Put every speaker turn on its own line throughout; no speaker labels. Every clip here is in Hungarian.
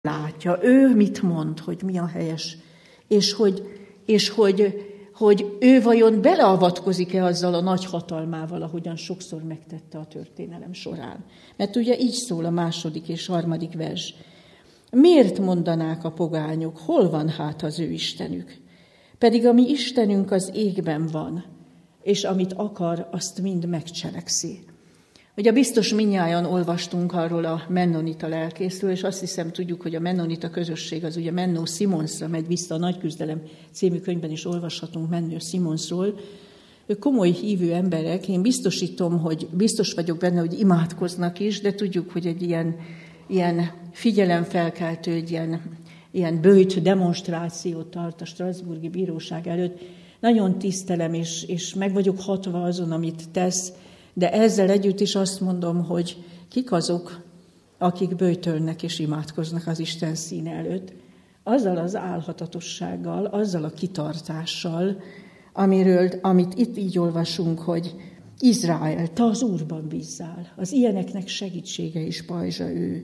látja, ő mit mond, hogy mi a helyes, és hogy ő vajon beleavatkozik-e azzal a nagy hatalmával, ahogyan sokszor megtette a történelem során. Mert ugye így szól a 2. és 3. vers. Miért mondanák a pogányok, hol van hát az ő Istenük? Pedig a mi Istenünk az égben van, és amit akar, azt mind megcselekszi. Ugye biztos mindnyájan olvastunk arról a mennonita lelkészről, és azt hiszem tudjuk, hogy a mennonita közösség az ugye Menno Simonsra megy vissza, a Nagy Küzdelem című könyvben is olvashatunk Menno Simonsról. Ők komoly hívő emberek, én biztos vagyok benne, hogy imádkoznak is, de tudjuk, hogy egy ilyen figyelemfelkeltő, egy ilyen böjt demonstrációt tart a Strasbourgi Bíróság előtt. Nagyon tisztelem, és meg vagyok hatva azon, amit tesz, de ezzel együtt is azt mondom, hogy kik azok, akik böjtölnek és imádkoznak az Isten színe előtt, azzal az álhatatossággal, azzal a kitartással, amit itt így olvasunk, hogy Izrael, te az Úrban bízzál, az ilyeneknek segítsége és pajzsa ő.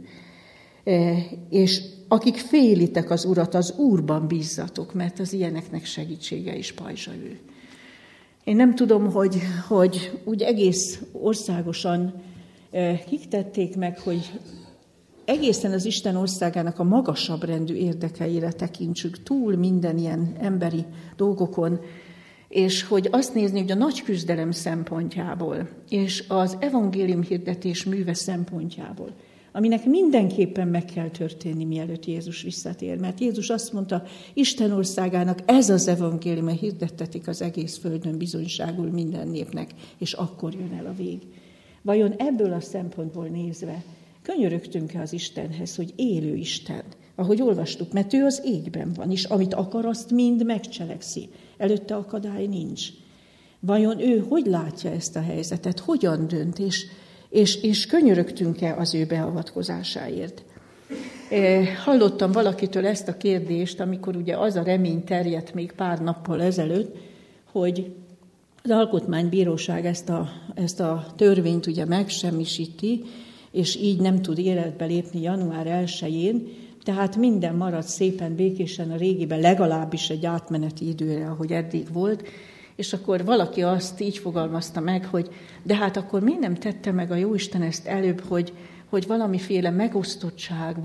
És akik félitek az Urat, az Úrban bízzatok, mert az ilyeneknek segítsége és pajzsa ő. Én nem tudom, hogy úgy egész országosan kik tették meg, hogy egészen az Isten országának a magasabb rendű érdekeire tekintsük túl minden ilyen emberi dolgokon, és hogy azt nézni, hogy a nagy küzdelem szempontjából, és az evangélium hirdetés műve szempontjából, aminek mindenképpen meg kell történni, mielőtt Jézus visszatér. Mert Jézus azt mondta, Isten országának ez az evangélium, hirdettetik az egész földön, bizonyságul minden népnek, és akkor jön el a vég. Vajon ebből a szempontból nézve könyörögtünk-e az Istenhez, hogy élő Isten, ahogy olvastuk, mert ő az égben van, és amit akar, azt mind megcselekszi. Előtte akadály nincs. Vajon ő hogy látja ezt a helyzetet, hogyan dönt, és könyörögtünk-e az ő beavatkozásáért? Hallottam valakitől ezt a kérdést, amikor ugye az a remény terjedt még pár nappal ezelőtt, hogy az Alkotmánybíróság ezt a törvényt ugye megsemmisíti, és így nem tud életbe lépni január 1-én, tehát minden marad szépen békésen a régiben, legalábbis egy átmeneti időre, ahogy eddig volt, és akkor valaki azt így fogalmazta meg, hogy de hát akkor miért nem tette meg a Jóisten ezt előbb, hogy valamiféle megosztottság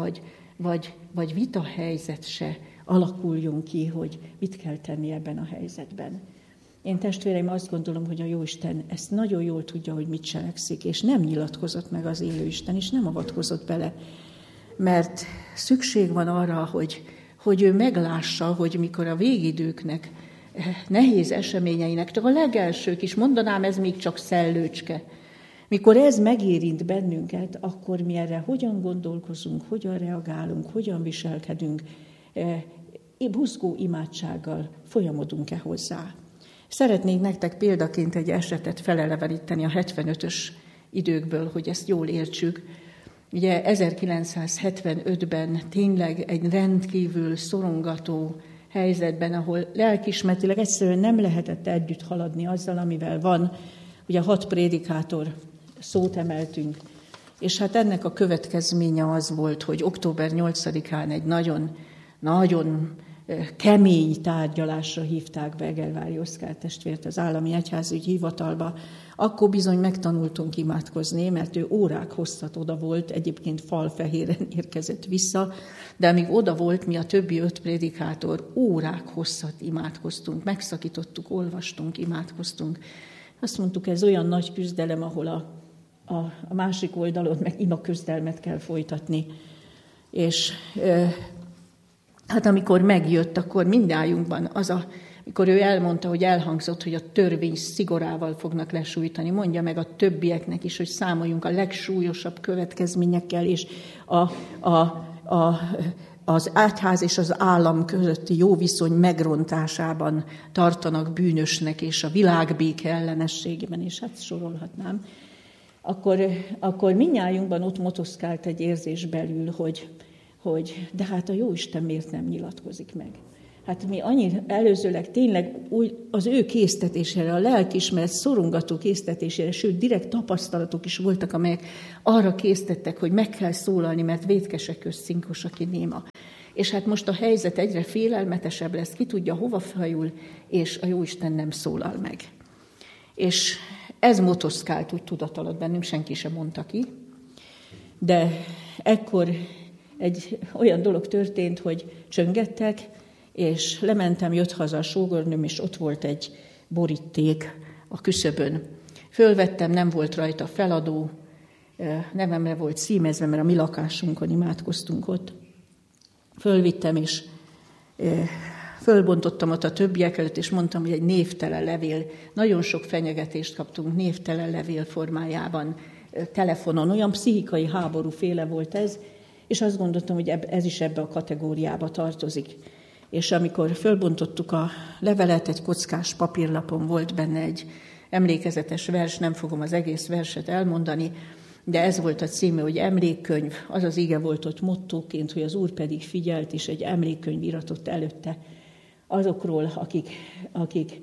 vagy vitahelyzet se alakuljon ki, hogy mit kell tenni ebben a helyzetben. Én testvéreim azt gondolom, hogy a Jóisten ezt nagyon jól tudja, hogy mit cselekszik, és nem nyilatkozott meg az élő Isten, és nem avatkozott bele, mert szükség van arra, hogy ő meglássa, hogy mikor a végidőknek, nehéz eseményeinek, csak a legelsők is, mondanám, ez még csak szellőcske. Mikor ez megérint bennünket, akkor mi erre hogyan gondolkozunk, hogyan reagálunk, hogyan viselkedünk, buzgó imádsággal folyamodunk-e hozzá. Szeretnék nektek példaként egy esetet feleleveníteni a 75-ös időkből, hogy ezt jól értsük. Ugye 1975-ben tényleg egy rendkívül szorongató helyzetben, ahol lelkiismeretileg egyszerűen nem lehetett együtt haladni azzal, amivel van. Ugye 6 prédikátor szót emeltünk, és hát ennek a következménye az volt, hogy október 8-án egy nagyon, nagyon kemény tárgyalásra hívták be Egervári Oszkár testvért az Állami Egyházügyi Hivatalba. Akkor bizony megtanultunk imádkozni, mert ő órák hosszat oda volt, egyébként falfehéren érkezett vissza, de amíg oda volt, mi a többi 5 prédikátor órák hosszat imádkoztunk, megszakítottuk, olvastunk, imádkoztunk. Azt mondtuk, ez olyan nagy küzdelem, ahol a másik oldalon meg imaküzdelmet kell folytatni. És hát amikor megjött, akkor mindnyájunkban mikor ő elmondta, hogy elhangzott, hogy a törvény szigorával fognak lesújtani, mondja meg a többieknek is, hogy számoljunk a legsúlyosabb következményekkel, és az egyház és az állam közötti jó viszony megrontásában tartanak bűnösnek, és a világbéke ellenességében, és hát sorolhatnám. Akkor mindnyájunkban ott motoszkált egy érzés belül, hogy de hát a Jóisten miért nem nyilatkozik meg? Hát mi annyi előzőleg tényleg úgy az ő késztetésére, a lelkiismeret szorongató késztetésére, sőt, direkt tapasztalatok is voltak, amelyek arra késztettek, hogy meg kell szólalni, mert vétkesek közt szinkos, aki néma. És hát most a helyzet egyre félelmetesebb lesz, ki tudja, hova fajul, és a Jóisten nem szólal meg. És ez motoszkált úgy tudat alatt bennünk, senki sem mondta ki, de ekkor egy olyan dolog történt, hogy csöngettek, és lementem, jött haza a sógornőm, és ott volt egy boríték a küszöbön. Fölvettem, nem volt rajta feladó, nevemre volt címezve, mert a mi lakásunkon imádkoztunk ott. Fölvittem, és fölbontottam ott a többiek előtt, és mondtam, hogy egy névtelen levél. Nagyon sok fenyegetést kaptunk névtelen levél formájában, telefonon. Olyan pszichikai háború féle volt ez, és azt gondoltam, hogy ez is ebbe a kategóriába tartozik. És amikor fölbontottuk a levelet, egy kockás papírlapon volt benne egy emlékezetes vers, nem fogom az egész verset elmondani, de ez volt a címe, hogy emlékkönyv. Az az ige volt ott mottóként, hogy az Úr pedig figyelt, és egy emlékkönyv iratott előtte azokról, akik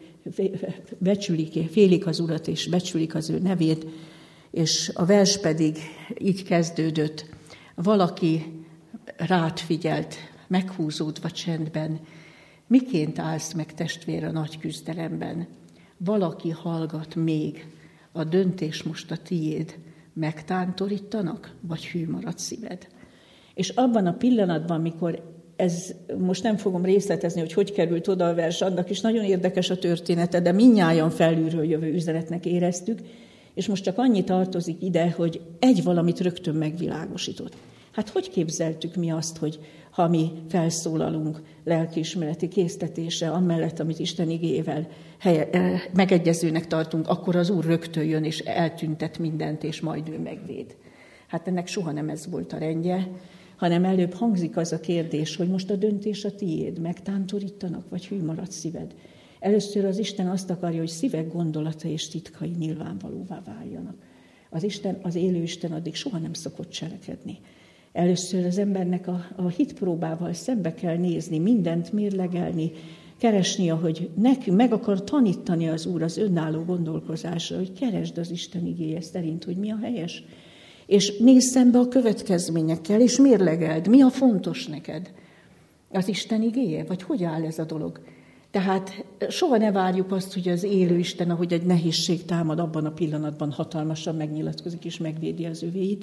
becsülik, félik az Urat, és becsülik az ő nevét, és a vers pedig így kezdődött. Valaki rád figyelt, meghúzódva csendben, miként állsz meg, testvér, a nagy küzdelemben? Valaki hallgat még, a döntés most a tiéd, megtántorítanak, vagy hű marad szíved? És abban a pillanatban, mikor ez, most nem fogom részletezni, hogy került oda a vers, annak is nagyon érdekes a története, de mindnyájan felülről jövő üzenetnek éreztük, és most csak annyi tartozik ide, hogy egy valamit rögtön megvilágosított. Hát hogy képzeltük mi azt, hogy ha mi felszólalunk lelkiismereti késztetésre, amellett, amit Isten igével megegyezőnek tartunk, akkor az Úr rögtön jön, és eltüntet mindent, és majd ő megvéd. Hát ennek soha nem ez volt a rendje, hanem előbb hangzik az a kérdés, hogy most a döntés a tiéd, megtántorítanak, vagy hű marad szíved. Először az Isten azt akarja, hogy szívek gondolata és titkai nyilvánvalóvá váljanak. Az Isten, az élő Isten addig soha nem szokott cselekedni. Először az embernek a hitpróbával szembe kell nézni, mindent mérlegelni, keresni, ahogy nekünk meg akar tanítani az Úr az önálló gondolkozásra, hogy keresd az Isten igéje szerint, hogy mi a helyes. És nézz szembe a következményekkel, és mérlegeld, mi a fontos neked. Az Isten igéje? Vagy hogy áll ez a dolog? Tehát soha ne várjuk azt, hogy az élő Isten, ahogy egy nehézség támad, abban a pillanatban hatalmasan megnyilatkozik és megvédi az övéit.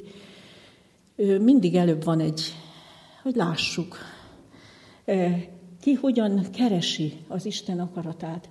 Mindig előbb van hogy lássuk, ki hogyan keresi az Isten akaratát,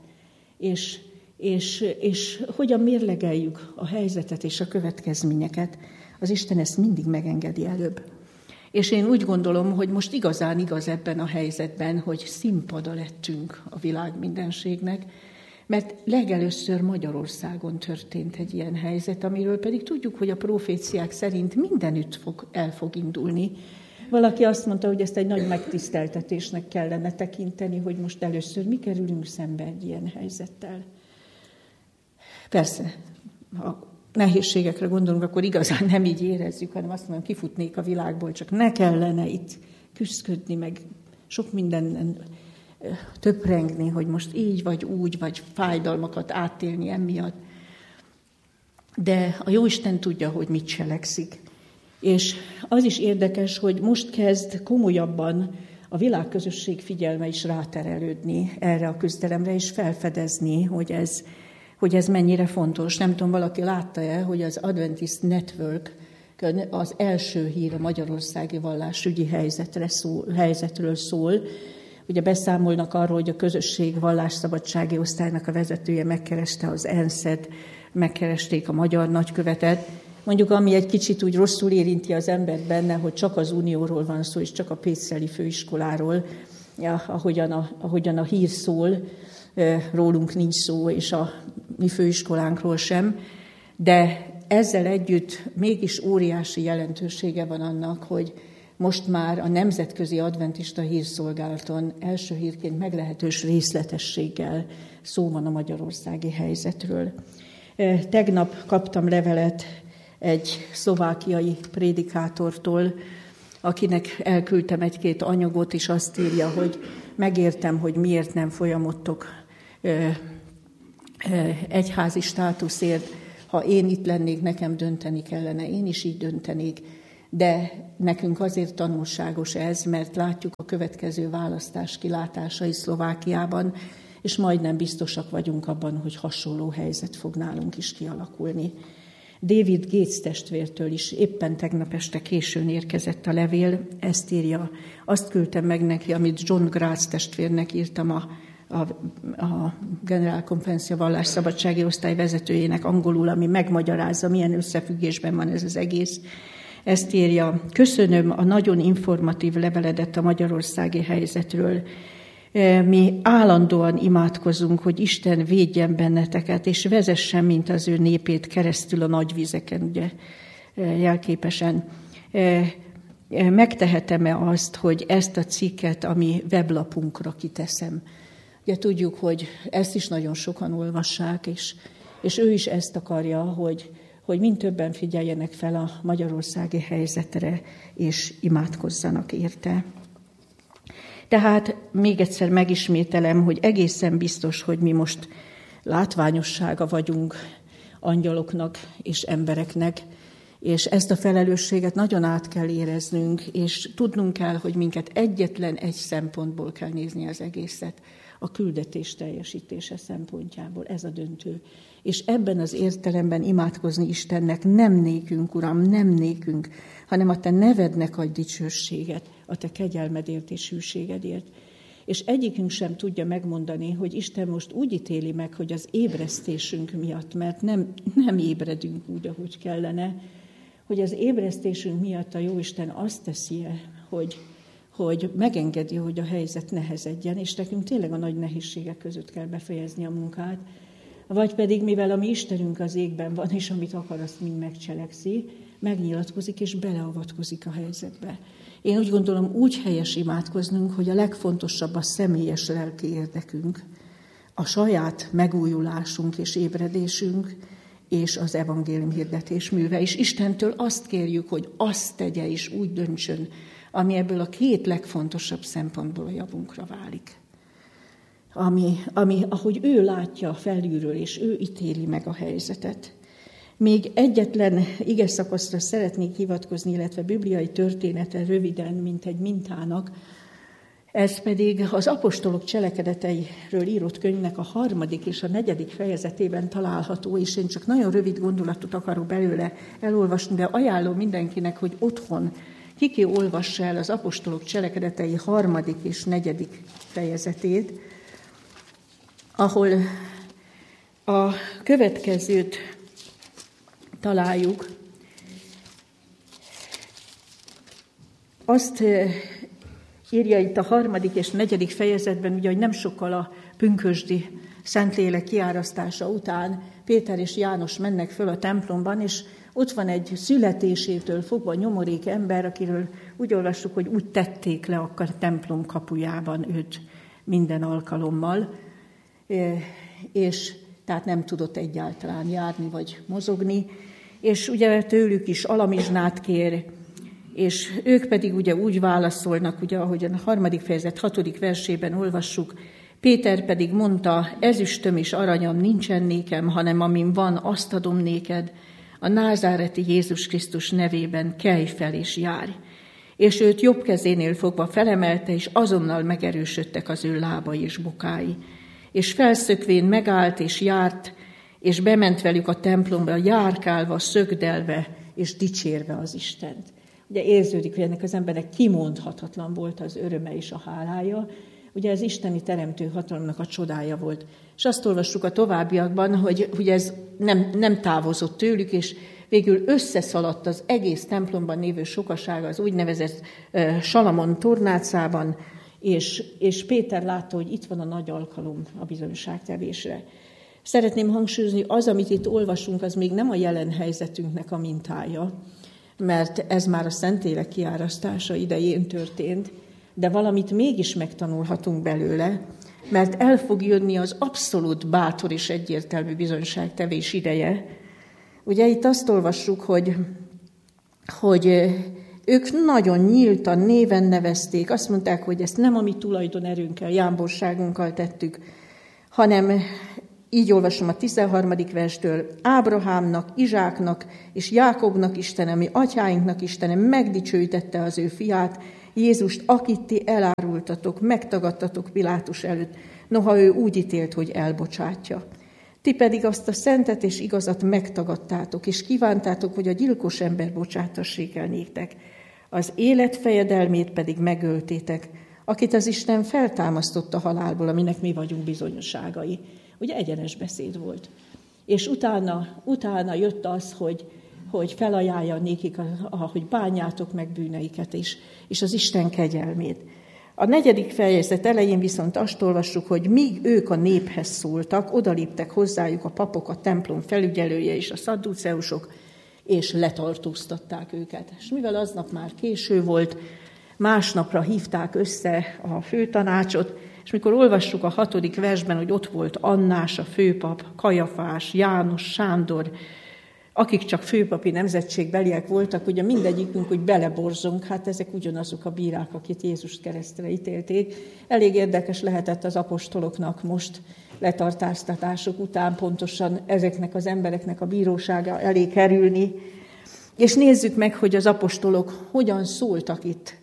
és hogyan mérlegeljük a helyzetet és a következményeket. Az Isten ezt mindig megengedi előbb. És én úgy gondolom, hogy most igazán igaz ebben a helyzetben, hogy színpada lettünk a világ mindenségnek, mert legelőször Magyarországon történt egy ilyen helyzet, amiről pedig tudjuk, hogy a proféciák szerint mindenütt el fog indulni. Valaki azt mondta, hogy ezt egy nagy megtiszteltetésnek kellene tekinteni, hogy most először mi kerülünk szembe egy ilyen helyzettel. Persze, ha nehézségekre gondolunk, akkor igazán nem így érezzük, hanem azt mondom, kifutnék a világból, csak ne kellene itt küszködni, meg sok mindenen töprengni, hogy most így vagy úgy, vagy fájdalmakat átélni emiatt. De a Jóisten tudja, hogy mit cselekszik. És az is érdekes, hogy most kezd komolyabban a világközösség figyelme is ráterelődni erre a küzdelemre, és felfedezni, hogy ez mennyire fontos. Nem tudom, valaki látta-e, hogy az Adventist Network az első hír a magyarországi vallásügyi helyzetről szól. Ugye beszámolnak arról, hogy a közösség vallásszabadsági osztálynak a vezetője megkereste az ENSZ-et, megkeresték a magyar nagykövetet. Mondjuk, ami egy kicsit úgy rosszul érinti az embert benne, hogy csak az Unióról van szó, és csak a Péceli főiskoláról, ahogyan a hír szól, rólunk nincs szó, és a mi főiskolánkról sem, de ezzel együtt mégis óriási jelentősége van annak, hogy most már a Nemzetközi Adventista Hírszolgálaton első hírként meglehetős részletességgel szó van a magyarországi helyzetről. Tegnap kaptam levelet egy szlovákiai prédikátortól, akinek elküldtem egy-két anyagot, és azt írja, hogy megértem, hogy miért nem folyamodtok egyházi státuszért. Ha én itt lennék, nekem dönteni kellene, én is így döntenék. De nekünk azért tanulságos ez, mert látjuk a következő választás kilátásai Szlovákiában, és majdnem biztosak vagyunk abban, hogy hasonló helyzet fog nálunk is kialakulni. David Gates testvértől is éppen tegnap este későn érkezett a levél, ezt írja. Azt küldtem meg neki, amit John Graz testvérnek írtam a generálkonferencia vallásszabadsági osztály vezetőjének angolul, ami megmagyarázza, milyen összefüggésben van ez az egész. Ezt írja: köszönöm a nagyon informatív leveledet a magyarországi helyzetről. Mi állandóan imádkozunk, hogy Isten védjen benneteket, és vezessen, mint az ő népét keresztül a nagy vizeken, ugye jelképesen. Megtehetem-e azt, hogy ezt a cikket a mi weblapunkra kiteszem? Ugye tudjuk, hogy ezt is nagyon sokan olvassák, és ő is ezt akarja, hogy mind többen figyeljenek fel a magyarországi helyzetre, és imádkozzanak érte. Tehát még egyszer megismételem, hogy egészen biztos, hogy mi most látványossága vagyunk angyaloknak és embereknek, és ezt a felelősséget nagyon át kell éreznünk, és tudnunk kell, hogy minket egyetlen egy szempontból kell nézni az egészet, a küldetés teljesítése szempontjából, ez a döntő. És ebben az értelemben imádkozni Istennek nem nékünk, Uram, nem nékünk, hanem a Te nevednek adj dicsőséget, a Te kegyelmedért és hűségedért. És egyikünk sem tudja megmondani, hogy Isten most úgy ítéli meg, hogy az ébresztésünk miatt, mert nem ébredünk úgy, ahogy kellene, hogy az ébresztésünk miatt a Jóisten azt teszi-e, hogy megengedi, hogy a helyzet nehezedjen, és nekünk tényleg a nagy nehézségek között kell befejezni a munkát, vagy pedig, mivel a mi Istenünk az égben van, és amit akar, azt mind megcselekszi, megnyilatkozik és beleavatkozik a helyzetbe. Én úgy gondolom, úgy helyes imádkoznunk, hogy a legfontosabb a személyes lelki érdekünk, a saját megújulásunk és ébredésünk, és az evangélium hirdetés műve. És Istentől azt kérjük, hogy azt tegye és úgy döntsön, ami ebből a két legfontosabb szempontból a javunkra válik. Ahogy ő látja felülről, és ő ítéli meg a helyzetet. Még egyetlen igeszakaszra szeretnék hivatkozni, illetve bibliai történetre röviden, mint egy mintának. Ez pedig az apostolok cselekedeteiről írott könyvnek a 3. és a 4. fejezetében található, és én csak nagyon rövid gondolatot akarok belőle elolvasni, de ajánlom mindenkinek, hogy otthon ki olvassa el az apostolok cselekedetei 3. és 4. fejezetét, ahol a következőt találjuk. Azt írja itt a 3. és 4. fejezetben, ugye, hogy nem sokkal a pünkösdi Szentlélek kiárasztása után Péter és János mennek föl a templomban, és ott van egy születésétől fogva nyomorék ember, akiről úgy olvassuk, hogy úgy tették le a templom kapujában őt minden alkalommal, és tehát nem tudott egyáltalán járni vagy mozogni, és ugye tőlük is alamizsnát kér, és ők pedig ugye úgy válaszolnak, ugye ahogyan a 3. fejezet 6. versében olvassuk, Péter pedig mondta, ezüstöm és aranyam nincsen nékem, hanem amin van, azt adom néked, a názáreti Jézus Krisztus nevében kelj fel és járj. És őt jobb kezénél fogva felemelte, és azonnal megerősödtek az ő lábai és bokái. És felszökvén megállt és járt, és bement velük a templomba, járkálva, szögdelve, és dicsérve az Istent. Ugye érződik, hogy ennek az embernek kimondhatatlan volt az öröme és a hálája. Ugye ez isteni teremtő hatalomnak a csodája volt. És azt olvassuk a továbbiakban, hogy ez nem távozott tőlük, és végül összeszaladt az egész templomban lévő sokasága az úgynevezett Salamon tornácában, és Péter látta, hogy itt van a nagy alkalom a bizonyságtevésre. Szeretném hangsúlyozni, az, amit itt olvasunk, az még nem a jelen helyzetünknek a mintája, mert ez már a Szentlélek kiárasztása idején történt, de valamit mégis megtanulhatunk belőle, mert el fog jönni az abszolút bátor és egyértelmű bizonyságtevés ideje. Ugye itt azt olvassuk, hogy ők nagyon nyíltan, néven nevezték, azt mondták, hogy ezt nem a mi tulajdonerőnkkel, jámborságunkkal tettük, hanem így olvasom a 13. verstől, Ábrahámnak, Izsáknak és Jákobnak Istene, mi atyáinknak Istene megdicsőítette az ő fiát, Jézust, akit ti elárultatok, megtagadtatok Pilátus előtt, noha ő úgy ítélt, hogy elbocsátja. Ti pedig azt a szentet és igazat megtagadtátok, és kívántátok, hogy a gyilkos ember bocsátassék el néktek. Az élet fejedelmét pedig megöltétek, akit az Isten feltámasztott a halálból, aminek mi vagyunk bizonyosságai. Ugye egyenes beszéd volt. És utána jött az, hogy felajánlja nékik, hogy bánjátok meg bűneiket és az Isten kegyelmét. A 4. fejezet elején viszont azt olvassuk, hogy míg ők a néphez szóltak, odaléptek hozzájuk a papok, a templom felügyelője és a szadduceusok, és letartóztatták őket. És mivel aznap már késő volt, másnapra hívták össze a főtanácsot, és mikor olvassuk a 6. versben, hogy ott volt Annás, a főpap, Kajafás, János, Sándor, akik csak főpapi nemzetségbeliek voltak, ugye mindegyikünk úgy beleborzunk, hát ezek ugyanazok a bírák, akit Jézust keresztre ítélték. Elég érdekes lehetett az apostoloknak most letartóztatások után pontosan ezeknek az embereknek a bírósága elé kerülni. És nézzük meg, hogy az apostolok hogyan szóltak itt.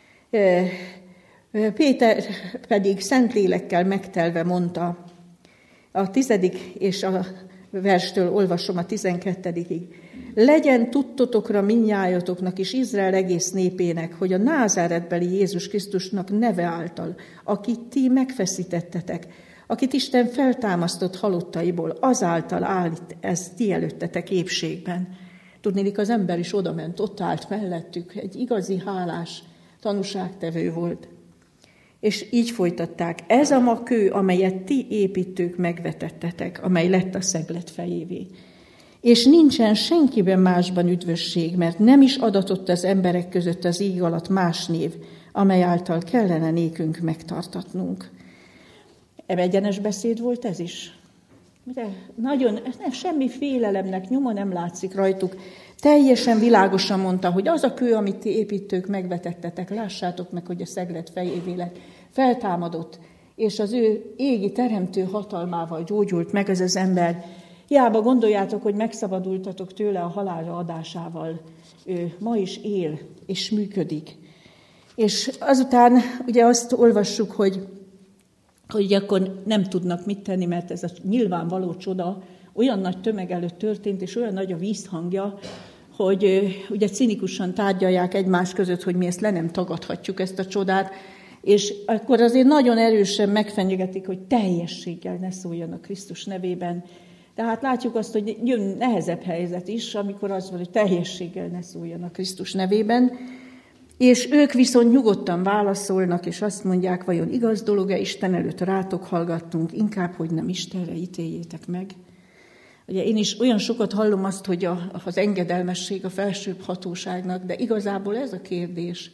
Péter pedig Szentlélekkel megtelve mondta, a 10. és a verstől olvasom a 12-ig. Legyen tudtotokra mindnyájatoknak és Izrael egész népének, hogy a názáretbeli Jézus Krisztusnak neve által, akit ti megfeszítettetek, akit Isten feltámasztott halottaiból, azáltal állít ez ti előttetek épségben. Tudnélik, az ember is odament, ott állt mellettük, egy igazi hálás tanúságtevő volt. És így folytatták, ez a ma kő, amelyet ti építők megvetettetek, amely lett a szeglet fejévé. És nincsen senkiben másban üdvösség, mert nem is adatott az emberek között az ég alatt más név, amely által kellene nékünk megtartatnunk. Egyenes beszéd volt ez is. De nagyon, semmi félelemnek nyoma nem látszik rajtuk. Teljesen világosan mondta, hogy az a kő, amit ti építők megvetettetek, lássátok meg, hogy a szeglet fejévé lett, feltámadott, és az ő égi teremtő hatalmával gyógyult meg ez az ember. Hiába gondoljátok, hogy megszabadultatok tőle a halálra adásával. Ő ma is él, és működik. És azután ugye azt olvassuk, hogy akkor nem tudnak mit tenni, mert ez a nyilvánvaló csoda olyan nagy tömeg előtt történt, és olyan nagy a vízhangja, hogy ugye cinikusan tárgyalják egymás között, hogy mi ezt le nem tagadhatjuk, ezt a csodát, és akkor azért nagyon erősen megfenyegetik, hogy teljességgel ne szóljon a Krisztus nevében. Tehát látjuk azt, hogy jön nehezebb helyzet is, amikor az van, hogy teljességgel ne szóljon a Krisztus nevében, és ők viszont nyugodtan válaszolnak, és azt mondják, vajon igaz dolog-e Isten előtt rátok hallgattunk, inkább, hogy nem Istenre ítéljétek meg. Ugye én is olyan sokat hallom azt, hogy az engedelmesség a felsőbb hatóságnak, de igazából ez a kérdés,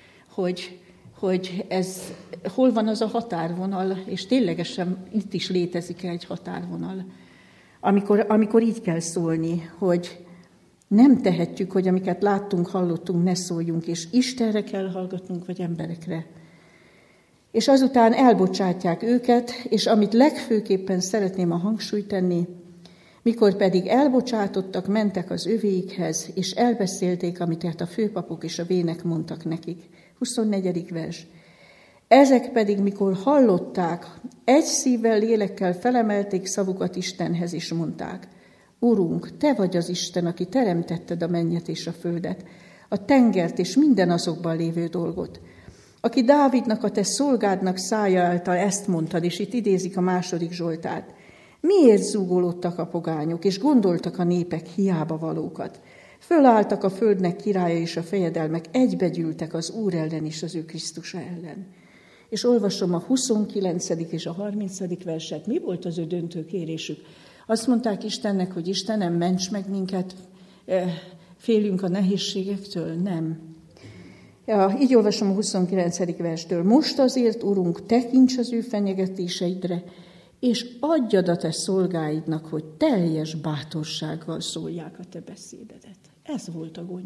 hogy ez hol van az a határvonal, és ténylegesen itt is létezik egy határvonal, amikor így kell szólni, hogy nem tehetjük, hogy amiket láttunk, hallottunk, ne szóljunk, és Istenre kell hallgatnunk, vagy emberekre. És azután elbocsátják őket, és amit legfőképpen szeretném a hangsúlyt tenni, mikor pedig elbocsátottak, mentek az övéikhez, és elbeszélték, amit a főpapok és a vének mondtak nekik. 24. vers. Ezek pedig, mikor hallották, egy szívvel, lélekkel felemelték szavukat Istenhez, és mondták, Urunk, te vagy az Isten, aki teremtetted a mennyet és a földet, a tengert és minden azokban lévő dolgot, aki Dávidnak, a te szolgádnak szája által ezt mondtad, és itt idézik a 2. Zsoltárt. Miért zúgolódtak a pogányok, és gondoltak a népek hiába valókat? Fölálltak a földnek királya és a fejedelmek, egybegyűltek az Úr ellen és az ő Krisztusa ellen. És olvasom a 29. és a 30. verset. Mi volt az ő döntő kérésük? Azt mondták Istennek, hogy Istenem, ments meg minket, félünk a nehézségektől? Nem. Ja, így olvasom a 29. verstől. Most azért, Urunk, tekints az ő fenyegetéseidre, és adjad a te szolgáidnak, hogy teljes bátorsággal szólják a te beszédedet. Ez volt a gondjuk.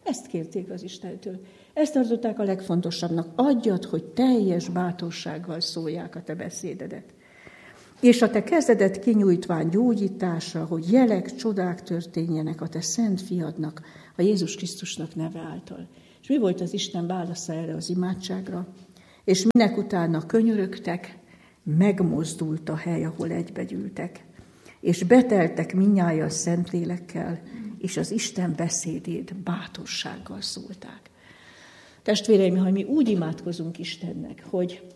Ezt kérték az Istentől. Ezt tartották a legfontosabbnak. Adjad, hogy teljes bátorsággal szólják a te beszédedet. És a te kezedet kinyújtván gyógyításra, hogy jelek, csodák történjenek a te szent fiadnak, a Jézus Krisztusnak neve által. És mi volt az Isten válasza erre az imádságra? És minek utána könyörögtek, megmozdult a hely, ahol egybegyűltek. És beteltek mindnyájan Szentlélekkel, és az Isten beszédét bátorsággal szólták. Testvéreim, ha mi úgy imádkozunk Istennek,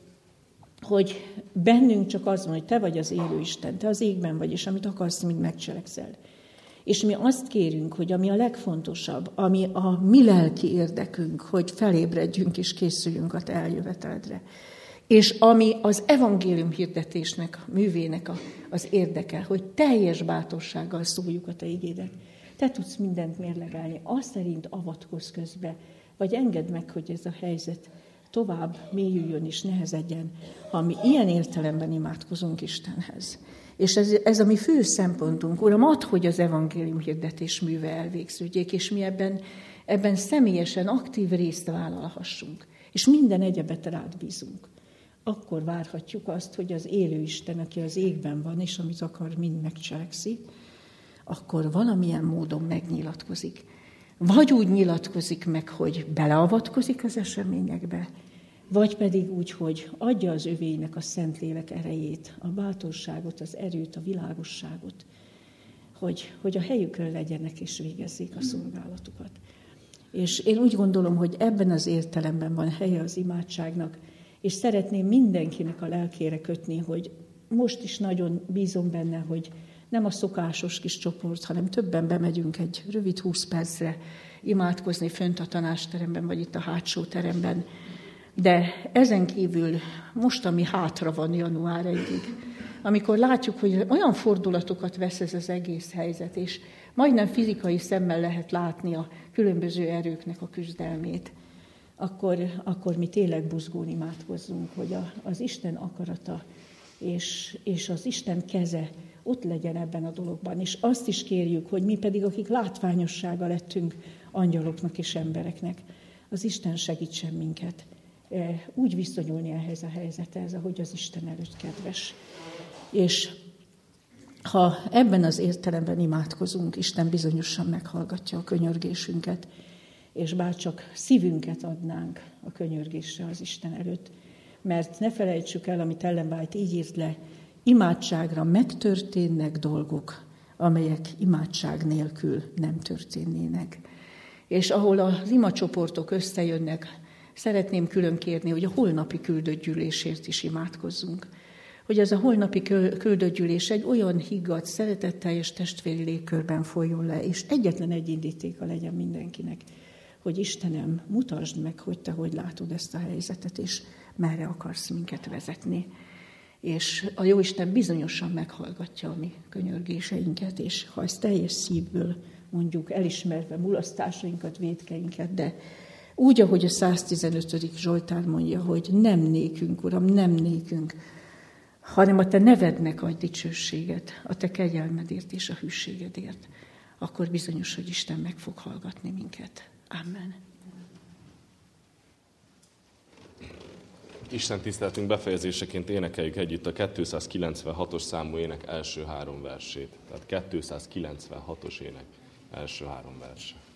hogy bennünk csak az van, hogy te vagy az élő Isten, te az égben vagy, és amit akarsz, mind megcselekszel. És mi azt kérünk, hogy ami a legfontosabb, ami a mi lelki érdekünk, hogy felébredjünk és készüljünk a te eljöveteledre. És ami az evangélium hirdetésnek, a művének az érdeke, hogy teljes bátorsággal szóljuk a te igédet. Te tudsz mindent mérlegelni, azt szerint avatkozz közbe, vagy engedd meg, hogy ez a helyzet tovább mélyüljön és nehezedjen, ha mi ilyen értelemben imádkozunk Istenhez. És ez a mi fő szempontunk. Uram, add, hogy az evangélium hirdetés műve elvégződjék, és mi ebben személyesen aktív részt vállalhassunk. És minden egyebet rád bízunk. Akkor várhatjuk azt, hogy az élő Isten, aki az égben van, és amit akar, mind megcselekszi, akkor valamilyen módon megnyilatkozik. Vagy úgy nyilatkozik meg, hogy beleavatkozik az eseményekbe, vagy pedig úgy, hogy adja az övéinek a Szentlélek erejét, a bátorságot, az erőt, a világosságot, hogy a helyükön legyenek és végezzék a szolgálatukat. És én úgy gondolom, hogy ebben az értelemben van helye az imádságnak, és szeretném mindenkinek a lelkére kötni, hogy most is nagyon bízom benne, hogy nem a szokásos kis csoport, hanem többen bemegyünk egy rövid 20 percre imádkozni fönt a tanácsteremben, vagy itt a hátsó teremben. De ezen kívül most, ami hátra van január 1-ig, amikor látjuk, hogy olyan fordulatokat vesz ez az egész helyzet, és majdnem fizikai szemmel lehet látni a különböző erőknek a küzdelmét, akkor mi tényleg buzgón imádkozzunk, hogy az Isten akarata és az Isten keze ott legyen ebben a dologban. És azt is kérjük, hogy mi pedig, akik látványossága lettünk angyaloknak és embereknek, az Isten segítsen minket úgy viszonyulni ehhez a helyzethez, ahogy az Isten előtt kedves. És ha ebben az értelemben imádkozunk, Isten bizonyosan meghallgatja a könyörgésünket, és bárcsak szívünket adnánk a könyörgésre az Isten előtt. Mert ne felejtsük el, amit Ellen White így írt le, imádságra megtörténnek dolgok, amelyek imádság nélkül nem történnének. És ahol az imacsoportok összejönnek, szeretném külön kérni, hogy a holnapi küldött gyűlésért is imádkozzunk. Hogy ez a holnapi küldött gyűlés egy olyan higgadt, szeretetteljes testvéri légkörben folyjon le, és egyetlen egy indítéka legyen mindenkinek, hogy Istenem, mutasd meg, hogy te hogy látod ezt a helyzetet, és merre akarsz minket vezetni. És a Jóisten bizonyosan meghallgatja a mi könyörgéseinket, és ha ezt teljes szívből mondjuk elismerve mulasztásainkat, vétkeinket, de úgy, ahogy a 115. Zsoltár mondja, hogy nem nékünk, Uram, nem nékünk, hanem a te nevednek adj dicsőséget, a te kegyelmedért és a hűségedért, akkor bizonyos, hogy Isten meg fog hallgatni minket. Amen.
Isten tiszteletünk befejezéseként énekeljük együtt a 296-os számú ének első 3 versét. Tehát 296-os ének első 3 verse.